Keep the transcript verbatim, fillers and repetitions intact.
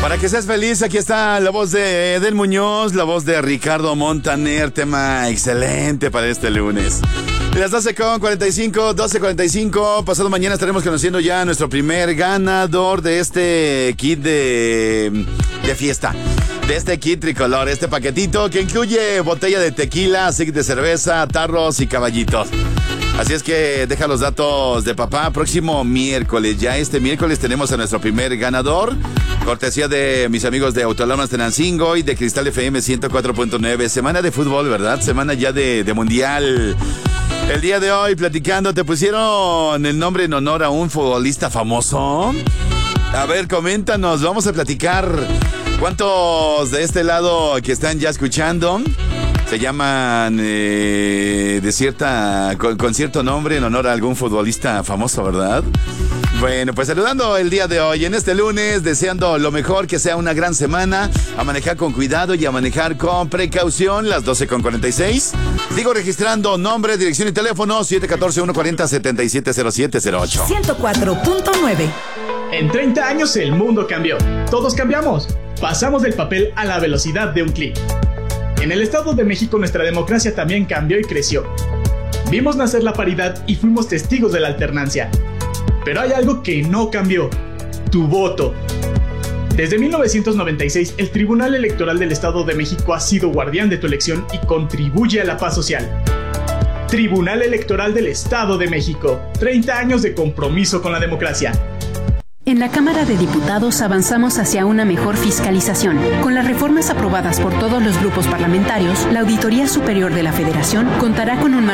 Para que seas feliz, aquí está la voz de Edel Muñoz, la voz de Ricardo Montaner, tema excelente para este lunes. Las doce con cuarenta y cinco, doce cuarenta y cinco, pasado mañana estaremos conociendo ya a nuestro primer ganador de este kit de, de fiesta. De este kit tricolor, este paquetito que incluye botella de tequila, six de cerveza, tarros y caballitos. Así es que deja los datos de papá. Próximo miércoles, ya este miércoles tenemos a nuestro primer ganador. Cortesía de mis amigos de Autolamas Tenancingo y de Cristal F M ciento cuatro punto nueve. Semana de fútbol, ¿verdad? Semana ya de, de mundial. El día de hoy, platicando, ¿te pusieron el nombre en honor a un futbolista famoso? A ver, coméntanos, vamos a platicar. ¿Cuántos de este lado que están ya escuchando se llaman eh, de cierta con, con cierto nombre en honor a algún futbolista famoso, verdad? Bueno, pues saludando el día de hoy, en este lunes, deseando lo mejor, que sea una gran semana, a manejar con cuidado y a manejar con precaución, las doce con cuarenta y seis. Sigo registrando nombre, dirección y teléfono, siete uno cuatro, uno cuatro cero, siete siete cero siete cero ocho. ciento cuatro punto nueve. En treinta años el mundo cambió. Todos cambiamos. Pasamos del papel a la velocidad de un clic. En el Estado de México nuestra democracia también cambió y creció. Vimos nacer la paridad y fuimos testigos de la alternancia. Pero hay algo que no cambió: tu voto. Desde mil novecientos noventa y seis, el Tribunal Electoral del Estado de México ha sido guardián de tu elección y contribuye a la paz social. Tribunal Electoral del Estado de México. treinta años de compromiso con la democracia. En la Cámara de Diputados avanzamos hacia una mejor fiscalización. Con las reformas aprobadas por todos los grupos parlamentarios, la Auditoría Superior de la Federación contará con un